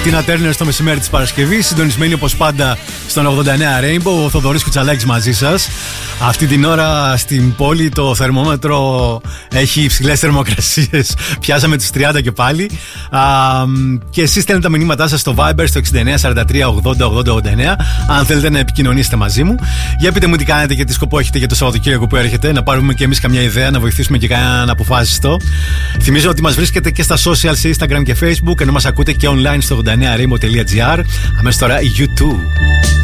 Τίνα Τέρνερ στο μεσημέρι της Παρασκευής, συντονισμένη όπως πάντα στον 89 Rainbow. Ο Θοδωρής Κουτσαλάκης μαζί σας. Αυτή την ώρα στην πόλη το θερμόμετρο έχει υψηλές θερμοκρασίες. Πιάσαμε τους 30 και πάλι. Και εσείς στέλνετε τα μηνύματά σας στο Viber στο 69 43 80 80 89. Αν θέλετε να επικοινωνήσετε μαζί μου. Για πείτε μου τι κάνετε και τι σκοπό έχετε για το Σαββατοκύριακο που έρχεται. Να πάρουμε και εμείς καμιά ιδέα, να βοηθήσουμε και κανέναν αποφάσιστο. Θυμίζω ότι μας βρίσκετε και στα social σε Instagram και Facebook, ενώ μας ακούτε και online στο 89rainbow.gr. Αμέσως τώρα YouTube.